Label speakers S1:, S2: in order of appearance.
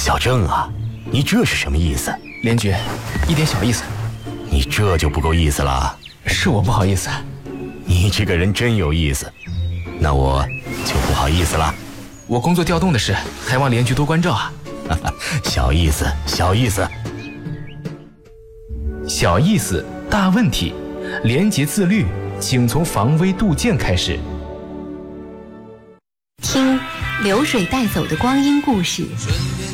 S1: 小郑啊，你这是什么意思？
S2: 连局，一点小意思。
S1: 你这就不够意思了。
S2: 是我不好意思。
S1: 你这个人真有意思，那我就不好意思了。
S2: 我工作调动的事，还望连局多关照啊。
S1: 小意思，小意思。
S2: 小意思，大问题。廉洁自律，请从防微杜渐开始。
S3: 听流水带走的光阴故事。